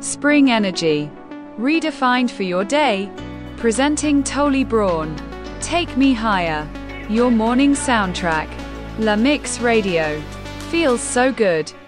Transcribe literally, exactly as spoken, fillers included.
Spring energy, redefined for your day. Presenting Tolly Braun. Take Me Higher. Your morning soundtrack. La Mix Radio. Feels so good.